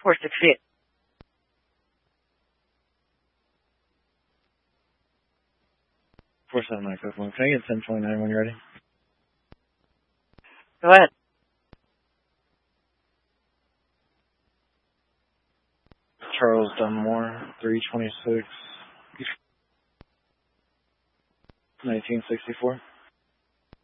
468. Four 7 1. Can I get 1029 when you're ready? Go ahead. Charles Dunmore, 326, 1964.